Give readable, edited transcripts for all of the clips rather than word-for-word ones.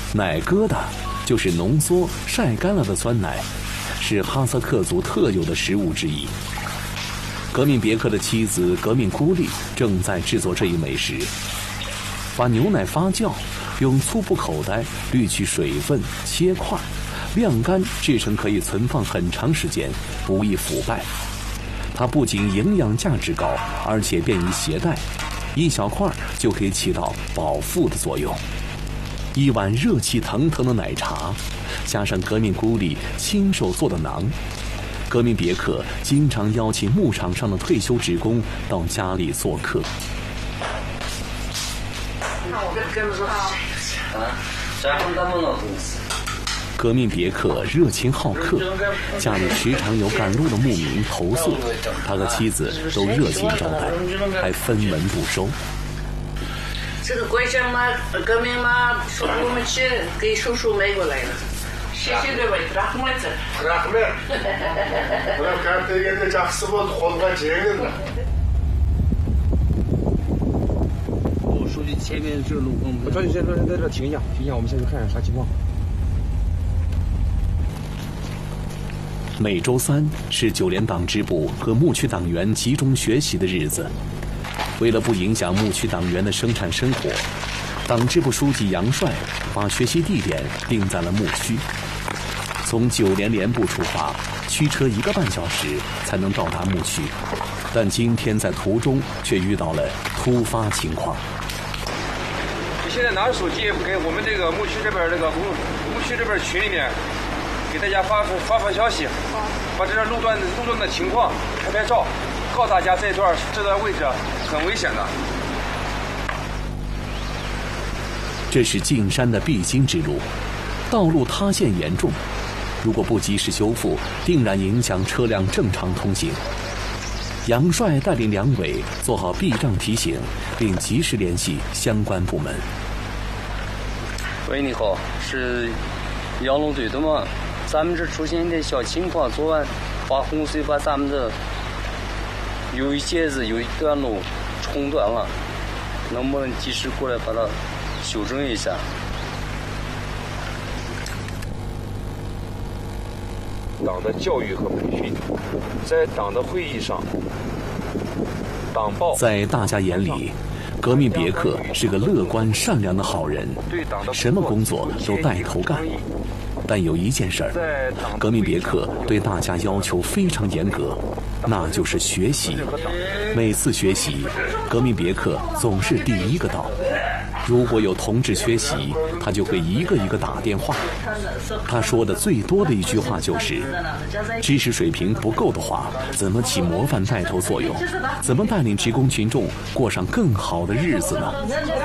奶疙瘩就是浓缩晒干了的酸奶，是哈萨克族特有的食物之一。革命别克的妻子革命孤立正在制作这一美食，把牛奶发酵，用粗布口袋滤去水分，切块，晾干制成可以存放很长时间，不易腐败。它不仅营养价值高，而且便于携带，一小块就可以起到饱腹的作用。一碗热气腾腾的奶茶，加上革命孤立亲手做的馕，革命别克经常邀请牧场上的退休职工到家里做客。革命别克热情好客，家里时常有赶路的牧民投诉，他和妻子都热情招待，还分文不收。 这个过程嘛，革命嘛，说我们去给叔叔买过来了。谢谢各位，rahmet。 我说句前面这个路，我抓紧先在这停一下，我们先去看看啥情况。 每周三是九连党支部和牧区党员集中学习的日子。为了不影响牧区党员的生产生活，党支部书记杨帅把学习地点定在了牧区。从九连连部出发，驱车1个半小时才能到达牧区，但今天在途中却遇到了突发情况。 你现在拿着手机给我们这个牧区这边牧区这边群里面给大家发消息，把这段路段的情况拍照，告诉大家这段位置很危险的。 这是进山的必经之路，道路塌陷严重，如果不及时修复，定然影响车辆正常通行。杨帅带领两委做好避障提醒，并及时联系相关部门。 喂，你好，是杨龙队的吗？咱们这出现一点小情况，昨晚发洪水把咱们的有一段路冲断了，能不能及时过来把它修正一下？ 党的教育和培训，在党的会议上，党报在大家眼里，革命别克是个乐观善良的好人，什么工作都带头干。但有一件事儿，革命别克对大家要求非常严格，那就是学习。每次学习，革命别克总是第一个到。如果有同志缺席，他就会一个一个打电话。他说的最多的一句话就是：知识水平不够的话，怎么起模范带头作用？怎么带领职工群众过上更好的日子呢？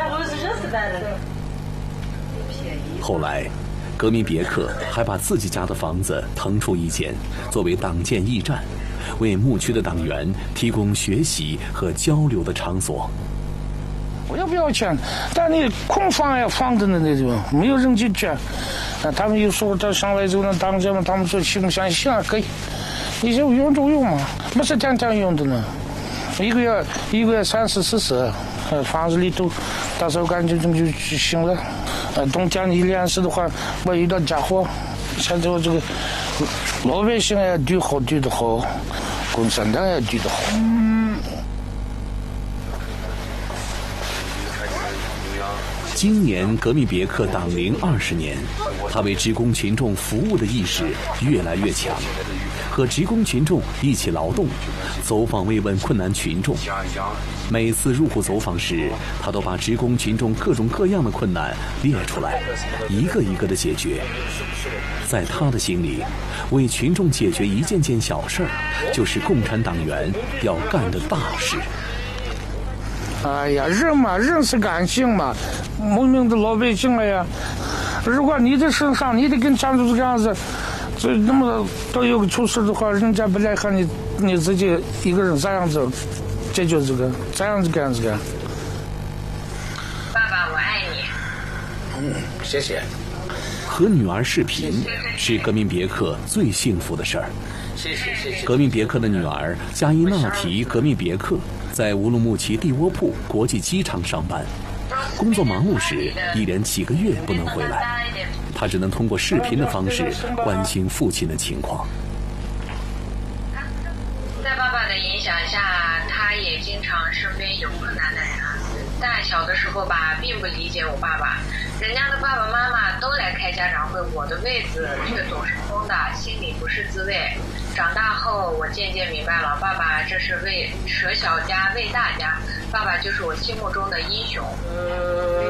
后来，革命别克还把自己家的房子腾出一间，作为党建驿站，为牧区的党员提供学习和交流的场所。 我要不要钱？但你空房也放着呢，那地方没有人去捐。他们有时候他上来之后呢，党建嘛，他们说行不行？行可以，你就用就用嘛，不是天天用的呢。一个月30、40，房子里头打扫干净就行了。冬天你联系的话，我遇到家伙，现在我这个老百姓也对得好，共产党也对得好。 今年革命别克党龄20年，他为职工群众服务的意识越来越强，和职工群众一起劳动，走访慰问困难群众。每次入户走访时，他都把职工群众各种各样的困难列出来，一个一个的解决。在他的心里，为群众解决一件件小事儿，就是共产党员要干的大事。 哎呀，人嘛，人是感性嘛，文明的老百姓了呀。如果你的身上你得跟家族这样子，这那么都有个出事的话，人家不来看你自己一个人咋样子解决这个，咋样子干这个。 爸爸，我爱你。 谢谢。 和女儿视频是革命别克最幸福的事儿。 谢谢。 革命别克的女儿加伊纳提革命别克在乌鲁木齐蒂窝铺国际机场上班，工作忙碌时一连几个月不能回来。 他只能通过视频的方式关心父亲的情况。 在爸爸的影响下，他也经常身边有困难的人，但小的时候吧，并不理解我爸爸。人家的爸爸妈妈都来开家长会，我的位子却总是空的，心里不是滋味。长大后，我渐渐明白了，爸爸这是为舍小家为大家，爸爸就是我心目中的英雄。